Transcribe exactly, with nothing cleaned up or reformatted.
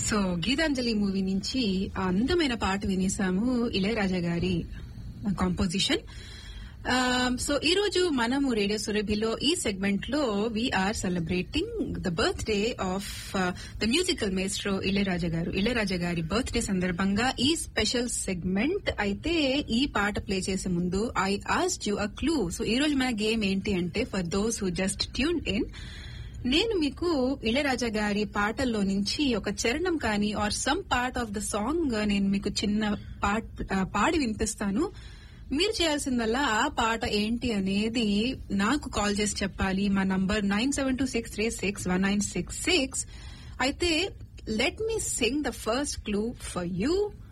So Gitanjali movie నుంచి ఆ అందమైన పాట వినేసాము, ఇళయరాజా గారి కాంపోజిషన్. సో ఈ రోజు మనము రేడియో సురభిలో ఈ సెగ్మెంట్ లో we are celebrating the birth day of the musical maestro Ilaiyaraaja గారు. ఇళయరాజా గారి బర్త్ డే సందర్భంగా ఈ స్పెషల్ సెగ్మెంట్. అయితే ఈ పాట ప్లే చేసే ముందు I asked you a clue. So ఈ రోజు మన గేమ్ ఏంటి అంటే, for those who just tune in, నేను మీకు ఇళయరాజా గారి పాటల్లో నుంచి ఒక చరణం కానీ are some part of the song నేను మీకు చిన్న పాట పాడి వినిపిస్తాను. మీరు చేయాల్సిందల్లా ఆ పాట ఏంటి అనేది నాకు కాల్ చేసి చెప్పాలి. మా number nine seven two six three six one nine six six. అయితే let me Singh the first clue for you.